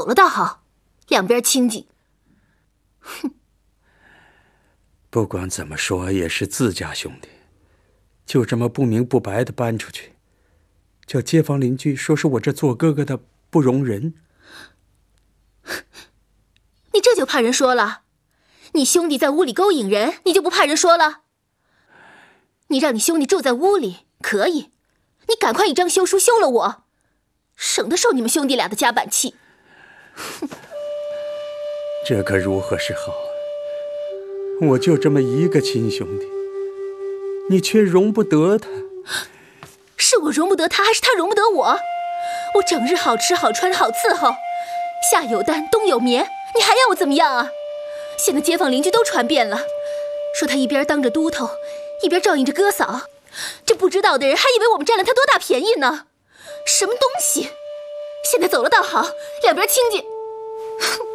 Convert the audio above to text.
走了倒好，两边清静。 哼，不管怎么说也是自家兄弟，就这么不明不白的搬出去，叫街坊邻居说是我这做哥哥的不容人。 你这就怕人说了？你兄弟在屋里勾引人，你就不怕人说了？你让你兄弟住在屋里可以，你赶快一张休书休了我，省得受你们兄弟俩的夹板气。 这可如何是好？我就这么一个亲兄弟，你却容不得他。 是我容不得他，还是他容不得我？我整日好吃好穿好伺候，夏有担冬有眠，你还要我怎么样啊？现在街坊邻居都传遍了，说他一边当着都头，一边照应着哥嫂，这不知道的人还以为我们占了他多大便宜呢。什么东西？现在走了倒好，两边清静。